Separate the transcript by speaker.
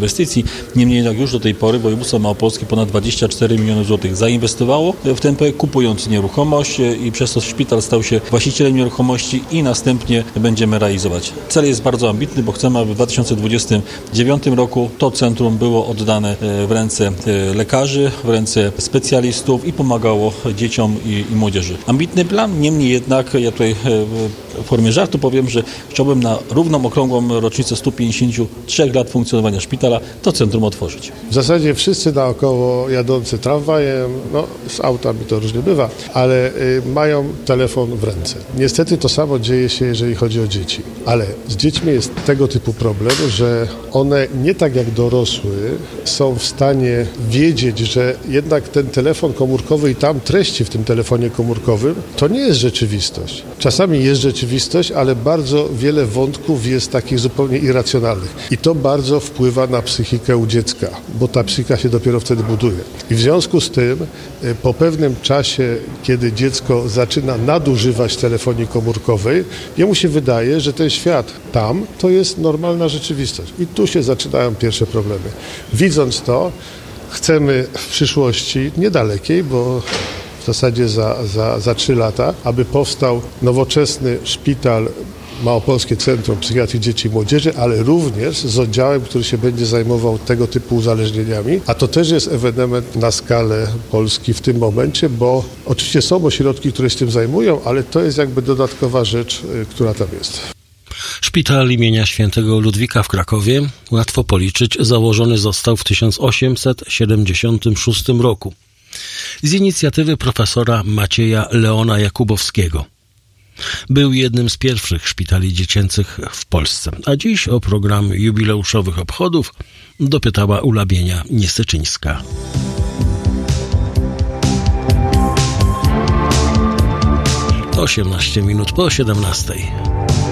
Speaker 1: inwestycji. Niemniej jednak już do tej pory województwo małopolskie ponad 24 miliony złotych zainwestowało w ten projekt, kupując nieruchomość i przez to szpital stał się właścicielem nieruchomości i następnie będziemy realizować. Cel jest bardzo ambitny, bo chcemy, aby w 2029 roku to centrum było oddane w ręce lekarzy, w ręce specjalistów i pomagało dzieciom i młodzieży. Ambitny plan, niemniej jednak ja tutaj w formie żartu powiem, że chciałbym na równą, okrągłą rocznicę 153 lat funkcjonowania szpitala to centrum otworzyć.
Speaker 2: W zasadzie wszyscy naokoło jadący tramwajem, z autami to różnie bywa, ale mają telefon w ręce. Niestety to samo dzieje się, jeżeli chodzi o dzieci. Ale z dziećmi jest tego typu problem, że one nie tak jak dorosły są w stanie wiedzieć, że jednak ten telefon komórkowy i tam treści w tym telefonie komórkowym to nie jest rzeczywistość. Czasami jest rzeczywistość, ale bardzo wiele wątków jest takich zupełnie irracjonalnych. I to bardzo wpływa na psychikę u dziecka, bo ta psychika się dopiero wtedy buduje. I w związku z tym po pewnym czasie, kiedy dziecko zaczyna nadużywać telefonii komórkowej, jemu się wydaje, że ten świat tam to jest normalna rzeczywistość. I tu się zaczynają pierwsze problemy. Widząc to, chcemy w przyszłości niedalekiej, bo w zasadzie za 3 lata, aby powstał nowoczesny szpital Małopolskie Centrum Psychiatrii Dzieci i Młodzieży, ale również z oddziałem, który się będzie zajmował tego typu uzależnieniami. A to też jest ewenement na skalę Polski w tym momencie, bo oczywiście są ośrodki, które się tym zajmują, ale to jest jakby dodatkowa rzecz, która tam jest.
Speaker 3: Szpital imienia świętego Ludwika w Krakowie, łatwo policzyć, założony został w 1876 roku z inicjatywy profesora Macieja Leona Jakubowskiego. Był jednym z pierwszych szpitali dziecięcych w Polsce, a dziś o program jubileuszowych obchodów dopytała Ulabienia Niesyczyńska. 18 minut po 17.